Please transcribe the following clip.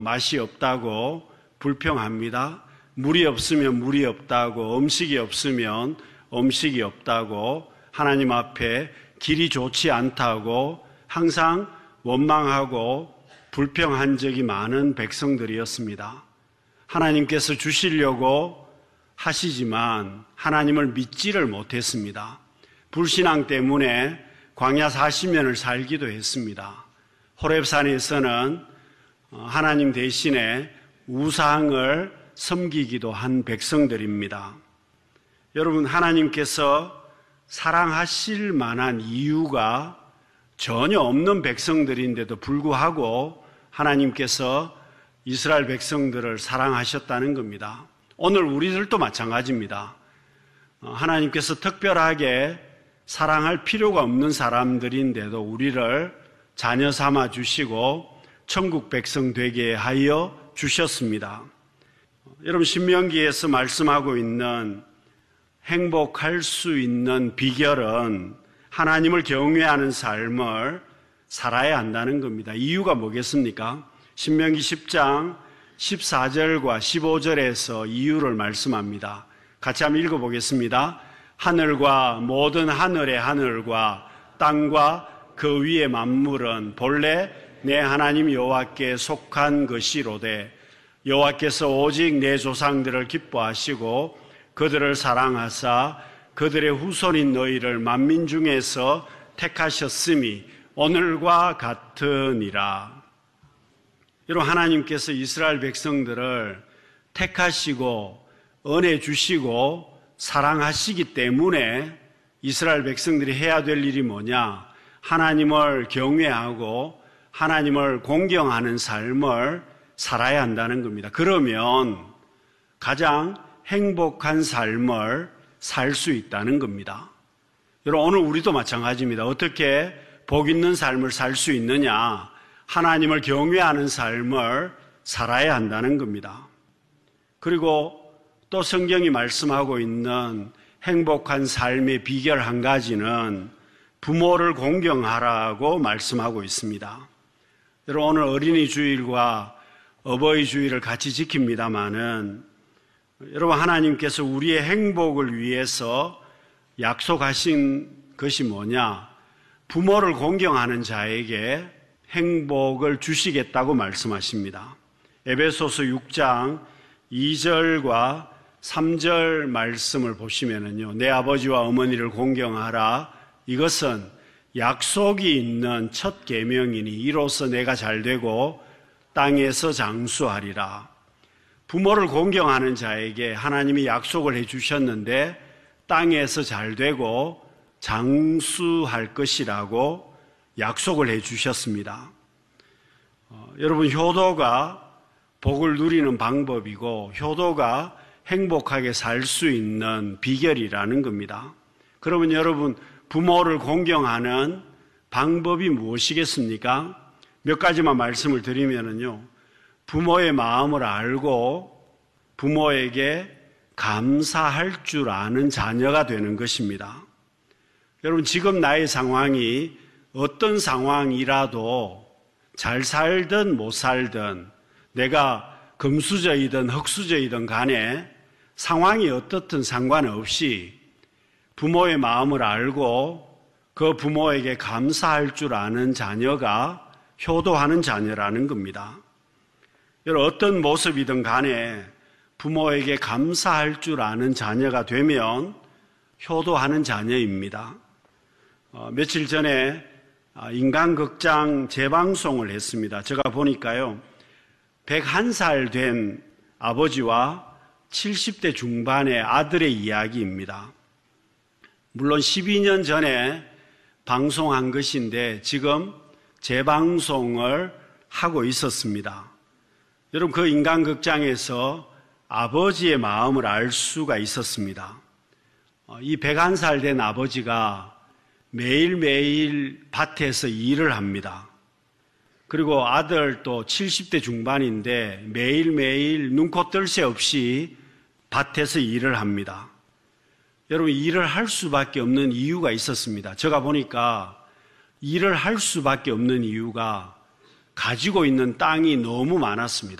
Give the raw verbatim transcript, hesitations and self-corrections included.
맛이 없다고 불평합니다. 물이 없으면 물이 없다고, 음식이 없으면 음식이 없다고, 하나님 앞에 길이 좋지 않다고 항상 원망하고 불평한 적이 많은 백성들이었습니다. 하나님께서 주시려고 하시지만 하나님을 믿지를 못했습니다. 불신앙 때문에 광야 사십 년을 살기도 했습니다. 호렙산에서는 하나님 대신에 우상을 섬기기도 한 백성들입니다. 여러분, 하나님께서 사랑하실 만한 이유가 전혀 없는 백성들인데도 불구하고 하나님께서 이스라엘 백성들을 사랑하셨다는 겁니다. 오늘 우리들도 마찬가지입니다. 하나님께서 특별하게 사랑할 필요가 없는 사람들인데도 우리를 자녀 삼아 주시고 천국 백성 되게 하여 주셨습니다. 여러분, 신명기에서 말씀하고 있는 행복할 수 있는 비결은 하나님을 경외하는 삶을 살아야 한다는 겁니다. 이유가 뭐겠습니까? 신명기 십 장 십사 절과 십오 절에서 이유를 말씀합니다. 같이 한번 읽어보겠습니다. 하늘과 모든 하늘의 하늘과 땅과 그 위의 만물은 본래 내 하나님 여호와께 속한 것이로되 여호와께서 오직 내 조상들을 기뻐하시고 그들을 사랑하사 그들의 후손인 너희를 만민 중에서 택하셨음이 오늘과 같으니라. 여러분, 하나님께서 이스라엘 백성들을 택하시고 은혜 주시고 사랑하시기 때문에 이스라엘 백성들이 해야 될 일이 뭐냐? 하나님을 경외하고 하나님을 공경하는 삶을 살아야 한다는 겁니다. 그러면 가장 행복한 삶을 살 수 있다는 겁니다. 여러분, 오늘 우리도 마찬가지입니다. 어떻게 복 있는 삶을 살 수 있느냐? 하나님을 경외하는 삶을 살아야 한다는 겁니다. 그리고 또 성경이 말씀하고 있는 행복한 삶의 비결 한 가지는 부모를 공경하라고 말씀하고 있습니다. 여러분, 오늘 어린이 주일과 어버이 주일을 같이 지킵니다마는 여러분, 하나님께서 우리의 행복을 위해서 약속하신 것이 뭐냐? 부모를 공경하는 자에게 행복을 주시겠다고 말씀하십니다. 에베소서 육 장 이 절과 삼 절 말씀을 보시면은요, 내 아버지와 어머니를 공경하라. 이것은 약속이 있는 첫 계명이니 이로써 내가 잘되고 땅에서 장수하리라. 부모를 공경하는 자에게 하나님이 약속을 해주셨는데 땅에서 잘되고 장수할 것이라고 약속을 해주셨습니다. 어, 여러분, 효도가 복을 누리는 방법이고 효도가 행복하게 살 수 있는 비결이라는 겁니다. 그러면 여러분, 부모를 공경하는 방법이 무엇이겠습니까? 몇 가지만 말씀을 드리면은요, 부모의 마음을 알고 부모에게 감사할 줄 아는 자녀가 되는 것입니다. 여러분, 지금 나의 상황이 어떤 상황이라도 잘 살든 못 살든 내가 금수저이든 흙수저이든 간에 상황이 어떻든 상관없이 부모의 마음을 알고 그 부모에게 감사할 줄 아는 자녀가 효도하는 자녀라는 겁니다. 여러분, 어떤 모습이든 간에 부모에게 감사할 줄 아는 자녀가 되면 효도하는 자녀입니다. 어, 며칠 전에 인간극장 재방송을 했습니다. 제가 보니까요, 백한 살 된 아버지와 칠십 대 중반의 아들의 이야기입니다. 물론 십이 년 전에 방송한 것인데 지금 재방송을 하고 있었습니다. 여러분, 그 인간극장에서 아버지의 마음을 알 수가 있었습니다. 이 백한 살 된 아버지가 매일매일 밭에서 일을 합니다. 그리고 아들도 칠십 대 중반인데 매일매일 눈코 뜰 새 없이 밭에서 일을 합니다. 여러분, 일을 할 수밖에 없는 이유가 있었습니다. 제가 보니까 일을 할 수밖에 없는 이유가 가지고 있는 땅이 너무 많았습니다.